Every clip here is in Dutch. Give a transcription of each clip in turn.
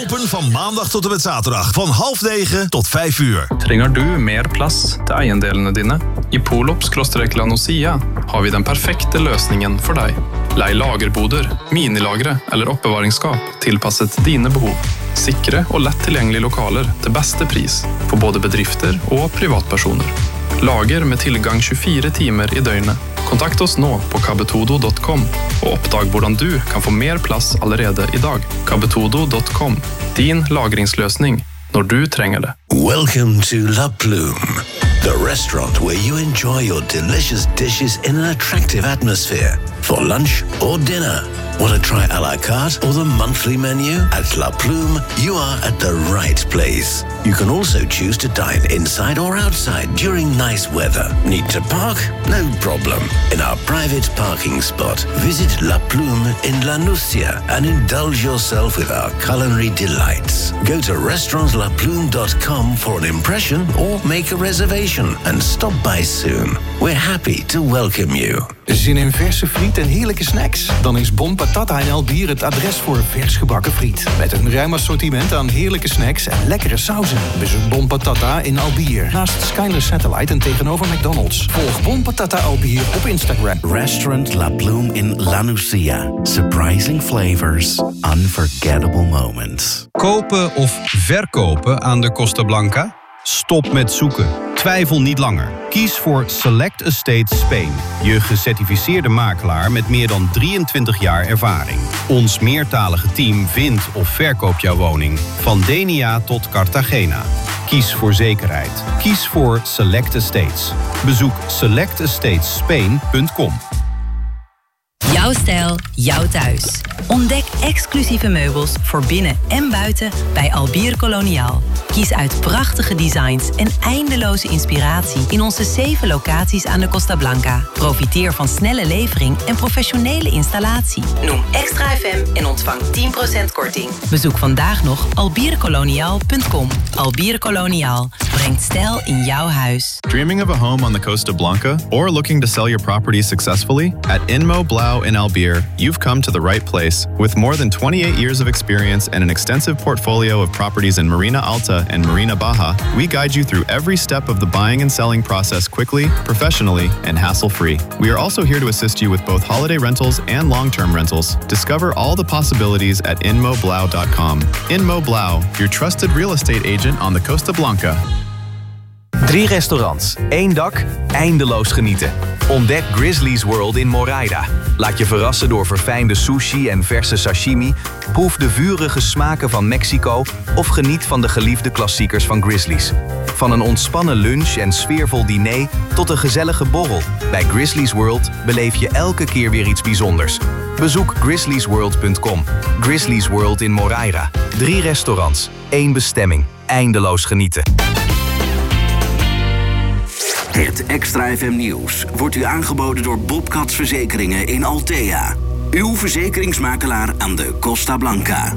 Open van maandag tot en met zaterdag. Van 8:30 tot 5:00. Trenger du mer plass til eiendelene dine? I Polop/Lanusia har vi den perfekte løsningen for deg. Lei lagerboder, minilagre eller oppbevaringsskap tilpasset dine behov. Sikre og lett tilgjengelige lokaler til beste pris for både bedrifter og privatpersoner. Lager med tilgang 24 timer i døgnet. Kontakt oss nå på kabetodo.com og oppdag hvordan du kan få mer plass allerede i dag. kabetodo.com, din lagringsløsning når du trenger det. Welcome to La Plume, the restaurant where you enjoy your delicious dishes in an attractive atmosphere. For lunch or dinner. Want to try à la carte or the monthly menu? At La Plume, you are at the right place. You can also choose to dine inside or outside during nice weather. Need to park? No problem. In our private parking spot, visit La Plume in Lanusia and indulge yourself with our culinary delights. Go to restaurantslaplume.com for an impression or make a reservation and stop by soon. We're happy to welcome you. Zin in verse friet en heerlijke snacks? Dan is Bon Patata in Albier het adres voor vers gebakken friet. Met een ruim assortiment aan heerlijke snacks en lekkere sauzen. Bezoek Bon Patata in Albier. Naast Skyler Satellite en tegenover McDonald's. Volg Bon Patata Albier op Instagram. Restaurant La Plume in Lanusia. Surprising flavors, unforgettable moments. Kopen of verkopen aan de Costa Blanca? Stop met zoeken. Twijfel niet langer. Kies voor Select Estates Spain. Je gecertificeerde makelaar met meer dan 23 jaar ervaring. Ons meertalige team vindt of verkoopt jouw woning. Van Denia tot Cartagena. Kies voor zekerheid. Kies voor Select Estates. Bezoek selectestatesspain.com. Jouw stijl, jouw thuis. Ontdek exclusieve meubels voor binnen en buiten bij Albier Koloniaal. Kies uit prachtige designs en eindeloze inspiratie in onze 7 locaties aan de Costa Blanca. Profiteer van snelle levering en professionele installatie. Noem Extra FM en ontvang 10% korting. Bezoek vandaag nog albierkoloniaal.com. Albier Koloniaal brengt stijl in jouw huis. Dreaming of a home on the Costa Blanca or looking to sell your property successfully? At Inmo Blau in Albier, you've come to the right place. With more than 28 years of experience and an extensive portfolio of properties in Marina Alta and Marina Baja, we guide you through every step of the buying and selling process quickly, professionally, and hassle-free. We are also here to assist you with both holiday rentals and long-term rentals. Discover all the possibilities at inmoblau.com. Inmo Blau, your trusted real estate agent on the Costa Blanca. 3 restaurants, 1 dak, eindeloos genieten. Ontdek Grizzly's World in Moraira. Laat je verrassen door verfijnde sushi en verse sashimi. Proef de vurige smaken van Mexico of geniet van de geliefde klassiekers van Grizzly's. Van een ontspannen lunch en sfeervol diner tot een gezellige borrel. Bij Grizzly's World beleef je elke keer weer iets bijzonders. Bezoek grizzlysworld.com. Grizzly's World in Moraira. 3 restaurants, 1 bestemming. Eindeloos genieten. Het Extra FM Nieuws wordt u aangeboden door Bobcats Verzekeringen in Altea. Uw verzekeringsmakelaar aan de Costa Blanca.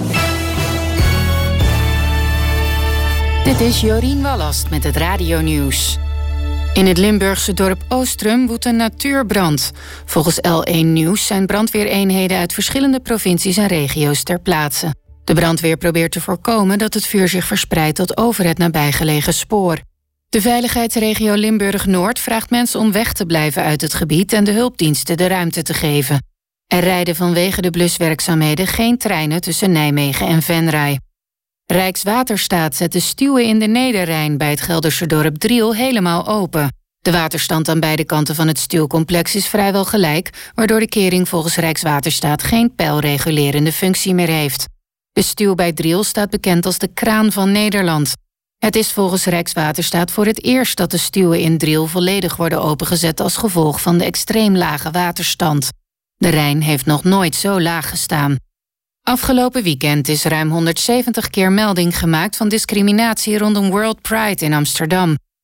Dit is Jorien Wallast met het radionieuws. In het Limburgse dorp Oostrum woedt een natuurbrand. Volgens L1 Nieuws zijn brandweereenheden uit verschillende provincies en regio's ter plaatse. De brandweer probeert te voorkomen dat het vuur zich verspreidt tot over het nabijgelegen spoor. De veiligheidsregio Limburg-Noord vraagt mensen om weg te blijven uit het gebied en de hulpdiensten de ruimte te geven. Er rijden vanwege de bluswerkzaamheden geen treinen tussen Nijmegen en Venray. Rijkswaterstaat zet de stuwen in de Nederrijn bij het Gelderse dorp Driel helemaal open. De waterstand aan beide kanten van het stuwcomplex is vrijwel gelijk, waardoor de kering volgens Rijkswaterstaat geen peilregulerende functie meer heeft. De stuw bij Driel staat bekend als de kraan van Nederland. Het is volgens Rijkswaterstaat voor het eerst dat de stuwen in Driel volledig worden opengezet als gevolg van de extreem lage waterstand. De Rijn heeft nog nooit zo laag gestaan. Afgelopen weekend is ruim 170 keer melding gemaakt van discriminatie rondom World Pride in Amsterdam.